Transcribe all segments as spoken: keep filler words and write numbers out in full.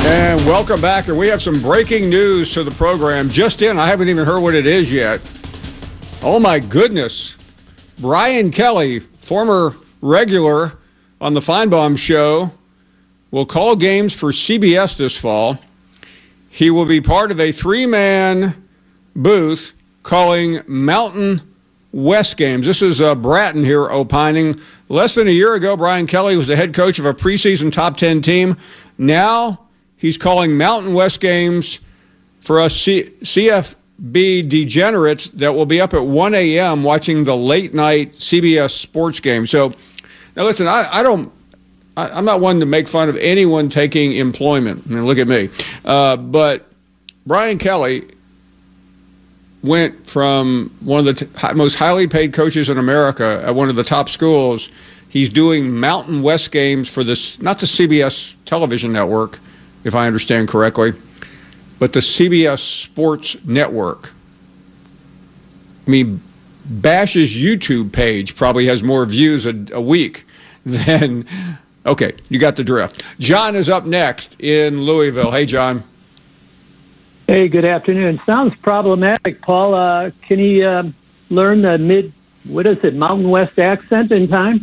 And welcome back. And we have some breaking news to the program. Just in, I haven't even heard what it is yet. Oh, my goodness. Brian Kelly, former regular on the Feinbaum Show, will call games for C B S this fall. He will be part of a three-man booth calling Mountain West games. This is uh, Bratton here opining. Less than a year ago, Brian Kelly was the head coach of a preseason top ten team. Now he's calling Mountain West games for us C- CFB degenerates that will be up at one a.m. watching the late-night C B S sports game. So, now listen, I, I don't, I, I'm not one to make fun of anyone taking employment. I mean, look at me. Uh, but Brian Kelly went from one of the t- most highly paid coaches in America at one of the top schools. He's doing Mountain West games for this, not the C B S television network, if I understand correctly, but the C B S Sports Network. I mean, Bash's YouTube page probably has more views a, a week than, okay, you got the drift. John is up next in Louisville. Hey, John. Hey, good afternoon. Sounds problematic, Paul. Uh, can he uh, learn the mid, what is it, Mountain West accent in time?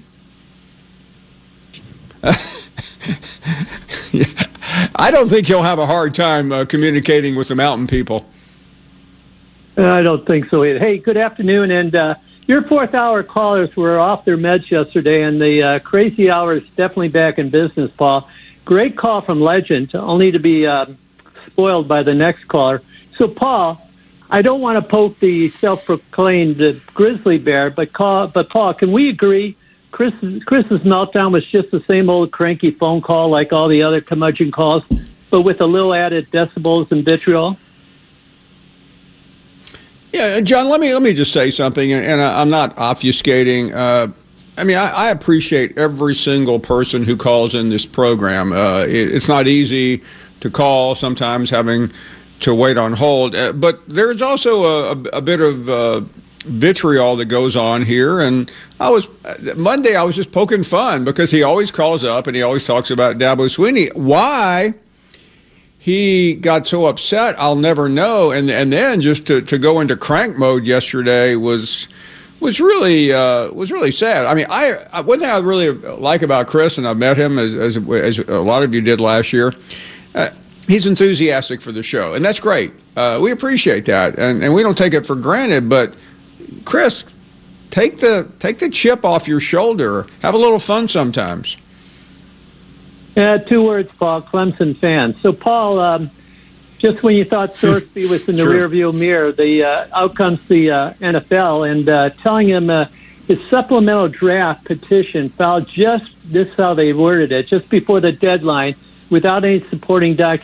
Yeah. I don't think he'll have a hard time uh, communicating with the mountain people. I don't think so either. Hey, good afternoon. And uh, your fourth hour callers were off their meds yesterday, and the uh, crazy hour is definitely back in business, Paul. Great call from Legend, only to be uh, spoiled by the next caller. So, Paul, I don't want to poke the self-proclaimed uh, grizzly bear, but, call, but Paul, can we agree Chris, Chris's meltdown was just the same old cranky phone call like all the other curmudgeon calls, but with a little added decibels and vitriol? Yeah, John, let me let me just say something, and, and I'm not obfuscating. Uh, I mean, I, I appreciate every single person who calls in this program. Uh, it, it's not easy to call, sometimes having to wait on hold, uh, but there's also a, a, a bit of uh, vitriol that goes on here. And I was Monday I was just poking fun because he always calls up and he always talks about Dabo Swinney. Why he got so upset, I'll never know. And and then just to, to go into crank mode yesterday was was really uh, was really sad. I mean, I one thing I really like about Chris, and I've met him as as, as a lot of you did last year. Uh, he's enthusiastic for the show, and that's great. Uh, we appreciate that, and and we don't take it for granted. But Chris, take the take the chip off your shoulder. Have a little fun sometimes. Yeah, two words, Paul. Clemson fan. So, Paul, um, just when you thought Sorsby was in the Sure. rearview mirror, the uh, out comes the uh, N F L and uh, telling him uh, his supplemental draft petition filed just this is how they worded it, just before the deadline, without any supporting documentation.